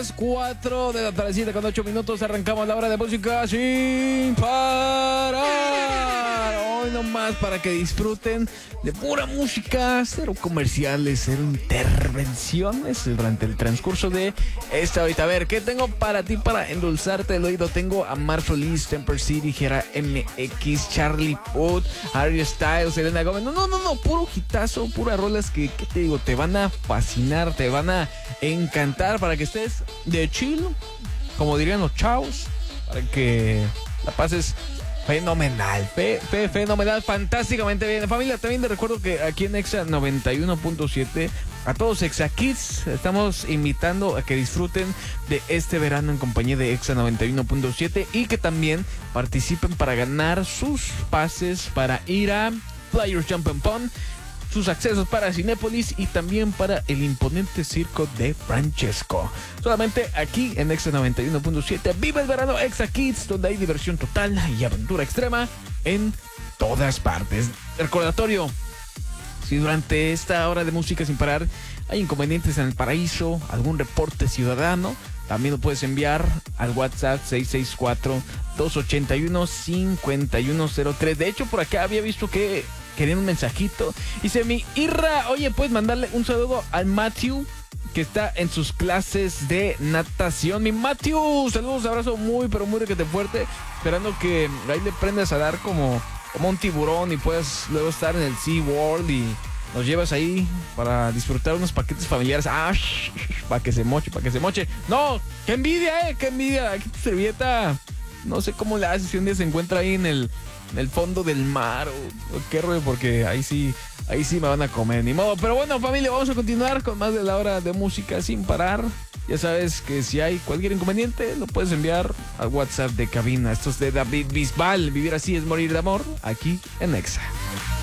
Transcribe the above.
las 4 de la tarde, con 8 minutos. Arrancamos la hora de música sin parar. Hoy nomás para que disfruten de pura música, cero comerciales, cero intervenciones durante el transcurso de esta horita. A ver, ¿qué tengo para ti para endulzarte el oído? Tengo a Marshall Lynch, Temper City, Jera MX, Charlie Puth, Harry Styles, Selena Gomez. No, puro hitazo, puras rolas que te digo, te van a fascinar, te van a encantar para que estés de chill, como dirían los chavos, para que la pases fenomenal, fenomenal, fantásticamente bien. Familia, también te recuerdo que aquí en Exa 91.7, a todos Exa Kids, estamos invitando a que disfruten de este verano en compañía de Exa 91.7 y que también participen para ganar sus pases para ir a Flyers Jump and Pond, sus accesos para Cinépolis y también para el imponente circo de Francesco. Solamente aquí en Exa 91.7. Viva el verano Exa Kids, donde hay diversión total y aventura extrema en todas partes. Recordatorio: si durante esta hora de música sin parar hay inconvenientes en el paraíso, algún reporte ciudadano, también lo puedes enviar al WhatsApp 664-281-5103. De hecho, por acá había visto que querían un mensajito. Dice mi Irra, oye, puedes mandarle un saludo al Matthew, que está en sus clases de natación. Mi Matthew, saludos, abrazo muy, pero muy requete fuerte. Esperando que ahí le prendas a dar como un tiburón y puedas luego estar en el Sea World y nos llevas ahí para disfrutar unos paquetes familiares. Para que se moche. No, qué envidia, qué envidia. Aquí tu servilleta, no sé cómo le hace si un día se encuentra ahí en el fondo del mar o qué rollo, porque ahí sí me van a comer, ni modo. Pero bueno, familia, vamos a continuar con más de la hora de música sin parar. Ya sabes que si hay cualquier inconveniente lo puedes enviar al WhatsApp de cabina. Esto es de David Bisbal, Vivir así es morir de amor, aquí en Exa.